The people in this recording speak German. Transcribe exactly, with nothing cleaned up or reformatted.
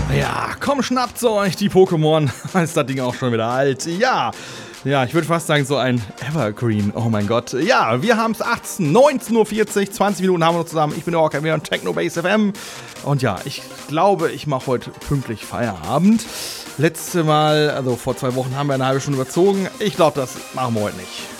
Ja, komm, schnappt euch die Pokémon. Ist das Ding auch schon wieder alt? Ja. Ja, ich würde fast sagen, so ein Evergreen. Oh mein Gott. Ja, wir haben es achtzehn, neunzehn Uhr vierzig, zwanzig Minuten haben wir noch zusammen. Ich bin der Orca, wir haben Technobase F M. Und ja, ich glaube, ich mache heute pünktlich Feierabend. Letzte Mal, also vor zwei Wochen, haben wir eine halbe Stunde überzogen. Ich glaube, das machen wir heute nicht.